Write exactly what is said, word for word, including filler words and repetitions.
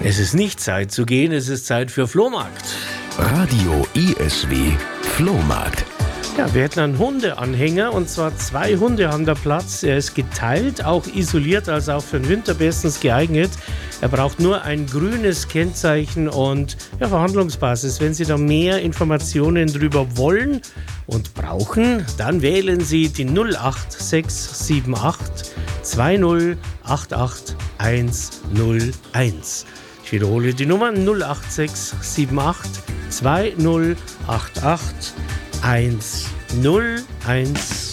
Es ist nicht Zeit zu gehen, es ist Zeit für Flohmarkt. Radio E S W Flohmarkt. Ja, wir hätten einen Hundeanhänger und zwar zwei Hunde haben da Platz. Er ist geteilt, auch isoliert, also auch für den Winter bestens geeignet. Er braucht nur ein grünes Kennzeichen und ja, Verhandlungsbasis. Wenn Sie da mehr Informationen drüber wollen und brauchen, dann wählen Sie die null acht sechs sieben acht zwei null acht acht eins null eins. Ich wiederhole die Nummer null acht sechs sieben acht zwei null acht acht eins null eins.